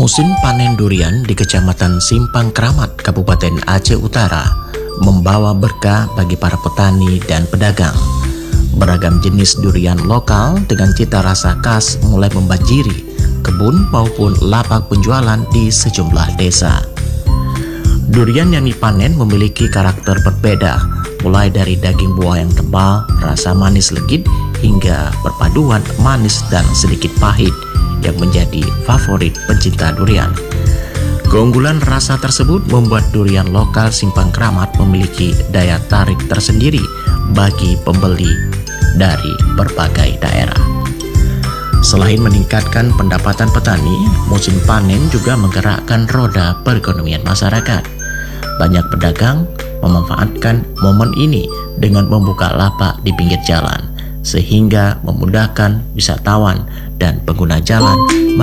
Musim panen durian di Kecamatan Simpang Kramat, Kabupaten Aceh Utara, membawa berkah bagi para petani dan pedagang. Beragam jenis durian lokal dengan cita rasa khas mulai membanjiri kebun maupun lapak penjualan di sejumlah desa. Durian yang dipanen memiliki karakter berbeda, mulai dari daging buah yang tebal, rasa manis legit, hingga perpaduan manis dan sedikit pahit yang menjadi favorit pencinta durian. Keunggulan rasa tersebut membuat durian lokal Simpang Kramat memiliki daya tarik tersendiri bagi pembeli dari berbagai daerah. Selain meningkatkan pendapatan petani, musim panen juga menggerakkan roda perekonomian masyarakat. Banyak pedagang memanfaatkan momen ini dengan membuka lapak di pinggir jalan, sehingga memudahkan wisatawan dan pengguna jalan